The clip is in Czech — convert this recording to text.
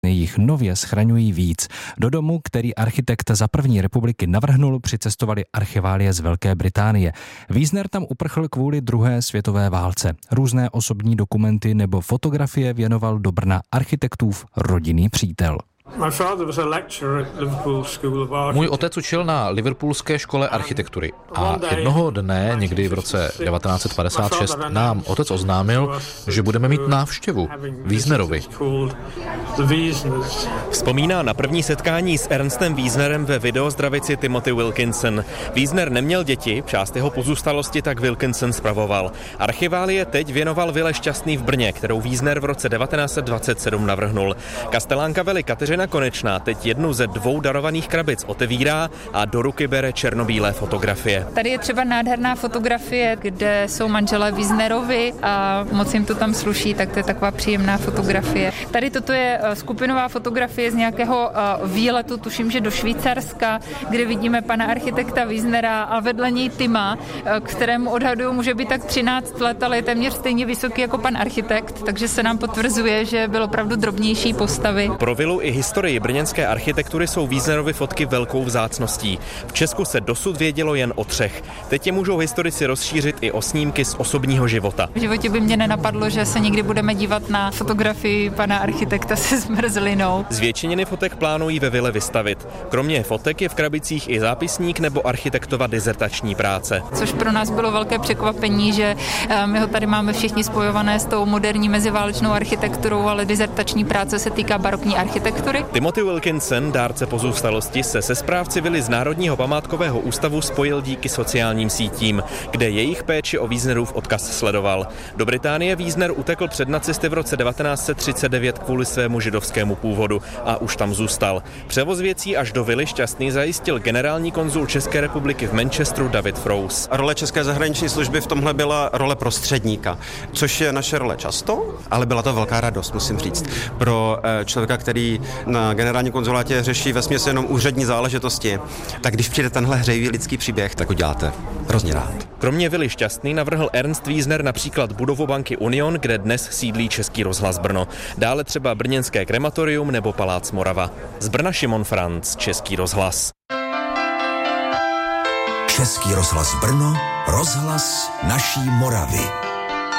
jich nově schraňují víc. Do domu, který architekt za první republiky navrhnul, přicestovali archiválie z Velké Británie. Wiesner tam uprchl kvůli druhé světové válce. Různé osobní dokumenty nebo fotografie věnoval do Brna architektův rodinný přítel. Můj otec učil na Liverpoolské škole architektury a jednoho dne, někdy v roce 1956, nám otec oznámil, že budeme mít návštěvu Wiesnerovi. Vzpomíná na první setkání s Ernstem Wiesnerem ve videozdravici Timothy Wilkinson. Wiesner neměl děti, část jeho pozůstalosti tak Wilkinson spravoval. Archiválie teď věnoval vile Šťastný v Brně, kterou Wiesner v roce 1927 navrhnul. Kastelánka vily Kateřina Konečná teď jednu ze 2 darovaných krabic otevírá a do ruky bere černobílé fotografie. Tady je třeba nádherná fotografie, kde jsou manželé Wiesnerovi a moc jim to tam sluší, tak to je taková příjemná fotografie. Tady toto je skupinová fotografie z nějakého výletu, tuším, že do Švýcarska, kde vidíme pana architekta Wiesnera a vedle něj Tima, kterému odhaduju může být tak 13 let, ale je téměř stejně vysoký jako pan architekt, takže se nám potvrzuje, že byl opravdu drobnější postavy. Pro vilu i historii brněnské architektury jsou Wiesnerovy fotky velkou vzácností. V Česku se dosud vědělo jen o 3. Teď je můžou historici rozšířit i o snímky z osobního života. V životě by mě nenapadlo, že se někdy budeme dívat na fotografii pana architekta se zmrzlinou. Zvětšeniny fotek plánují ve vile vystavit. Kromě fotek je v krabicích i zápisník nebo architektova dizertační práce. Což pro nás bylo velké překvapení, že my ho tady máme všichni spojované s tou moderní meziválečnou architekturou, ale dizertační práce se týká barokní architektury. Timothy Wilkinson, dárce pozůstalosti, se správci vily z Národního památkového ústavu spojil díky sociálním sítím, kde jejich péči o Wiesnerův odkaz sledoval. Do Británie Wiesner utekl před nacisty v roce 1939 kvůli svému židovskému původu a už tam zůstal. Převoz věcí až do vily Šťastný zajistil generální konzul České republiky v Manchesteru David Frouse. Role České zahraniční služby v tomhle byla role prostředníka, což je naše role často, ale byla to velká radost, musím říct. Pro člověka, který na generálním konzulátě řeší vesměs jenom úřední záležitosti, tak když přijde tenhle hřejivý lidský příběh, tak ho děláte hrozně rád. Kromě vily Šťastný navrhl Ernst Wiesner například budovu banky Union, kde dnes sídlí Český rozhlas Brno. Dále třeba brněnské krematorium nebo palác Morava. Z Brna Šimon Franc, Český rozhlas. Český rozhlas Brno, rozhlas naší Moravy.